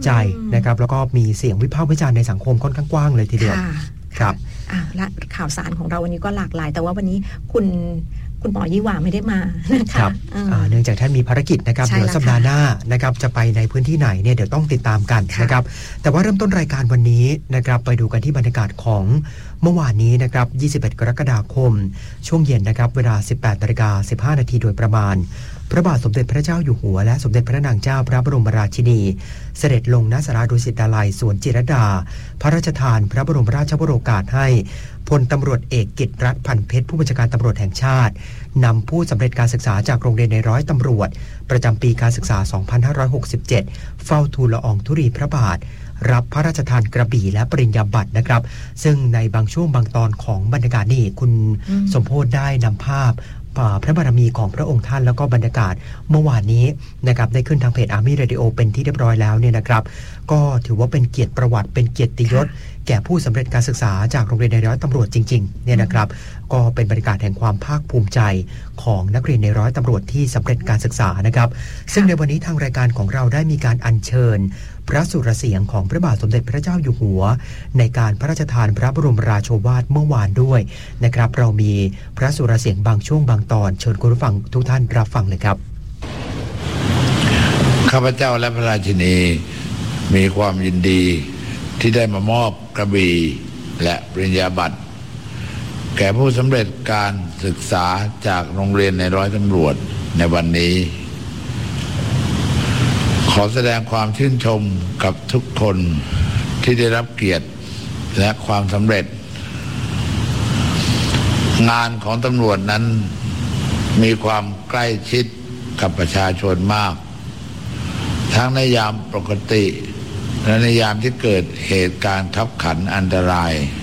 ใจนะครับแล้วก็มีเสียงวิพากษ์วิจารณ์ในสังคมค่อนข้างกว้างเลยทีเดียวครับและข่าวสารของเราวันนี้ก็หลากหลายแต่ว่าวันนี้คุณหมอยี่หว่าไม่ได้มานะคะเนื่องจากท่านมีภารกิจนะครับเดี๋ยวสัปดาห์หน้านะครับจะไปในพื้นที่ไหนเนี่ยเดี๋ยวต้องติดตามกันนะครับแต่ว่าเริ่มต้นรายการวันนี้นะครับไปดูกันที่บรรยากาศของเมื่อวานนี้นะครับ21กรกฎาคมช่วงเย็นนะครับเวลา 18:15 น.โดยประมาณพระบาทสมเด็จพระเจ้าอยู่หัวและสมเด็จพระนางเจ้าพระบรมราชินีเสด็จลงณศาลาดุสิตดาลัยสวนจิรดาพระราชทานพระบรมราชวโรกาสให้พลตำรวจเอกกิตติรัตน์พันเพชรผู้บัญชาการตำรวจแห่งชาตินำผู้สำเร็จการศึกษาจากโรงเรียนในร้อยตำรวจประจำปีการศึกษา 2567 เฝ้าทูลละอองธุลีพระบาทรับพระราชทานกระบี่และปริญญาบัตรนะครับซึ่งในบางช่วงบางตอนของบรรยากาศนี้คุณสมโพธิ์ได้นำภาพพระบารมีของพระองค์ท่านแล้วก็บรรยากาศเมื่อวานนี้นะครับได้ขึ้นทางเพจ Army Radio เป็นที่เรียบร้อยแล้วเนี่ยนะครับก็ถือว่าเป็นเกียรติประวัติเป็นเกียรติยศแก่ผู้สำเร็จการศึกษาจากโรงเรียนในร้อยตำรวจจริงๆเนี่ยนะครับก็เป็นบรรยากาศแห่งความภาคภูมิใจของนักเรียนในร้อยตำรวจที่สำเร็จการศึกษานะครับซึ่งในวันนี้ทางรายการของเราได้มีการอัญเชิญพระสุรเสียงของพระบาทสมเด็จพระเจ้าอยู่หัวในการพระราชทานพระบรมราโชวาทเมื่อวานด้วยนะครับเรามีพระสุรเสียงบางช่วงบางตอนเชิญคุณผู้ฟังทุกท่านรับฟังเลยครับข้าพเจ้าและพระราชินีมีความยินดีที่ได้มามอบกระบี่และปริญญาบัตรแก่ผู้สำเร็จการศึกษาจากโรงเรียนในร้อยตำรวจในวันนี้ขอแสดงความชื่นชมกับทุกคนที่ได้รับเกียรติและความสำเร็จงานของตำรวจนั้นมีความใกล้ชิดกับประชาชนมากทั้งในยามปกติและในยามที่เกิดเหตุการณ์ขับขันอันตราย